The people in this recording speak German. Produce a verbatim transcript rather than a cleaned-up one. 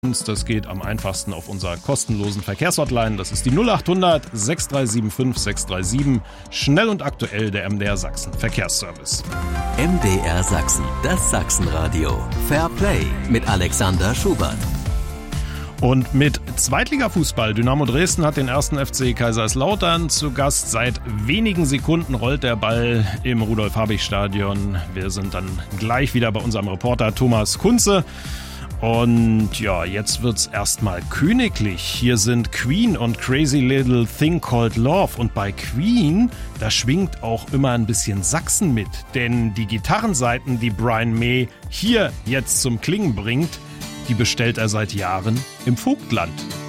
Das geht am einfachsten auf unserer kostenlosen Verkehrshotline. Das ist die null acht hundert sechs drei sieben fünf sechs drei sieben. Schnell und aktuell der M D R Sachsen Verkehrsservice. M D R Sachsen, das Sachsenradio. Fair Play mit Alexander Schubert. Und mit Zweitligafußball. Dynamo Dresden hat den ersten F C Kaiserslautern zu Gast. Seit wenigen Sekunden rollt der Ball im Rudolf-Habich-Stadion. Wir sind dann gleich wieder bei unserem Reporter Thomas Kunze. Und ja, jetzt wird's erstmal königlich. Hier sind Queen und Crazy Little Thing Called Love. Und bei Queen, da schwingt auch immer ein bisschen Sachsen mit. Denn die Gitarrenseiten, die Brian May hier jetzt zum Klingen bringt, die bestellt er seit Jahren im Vogtland.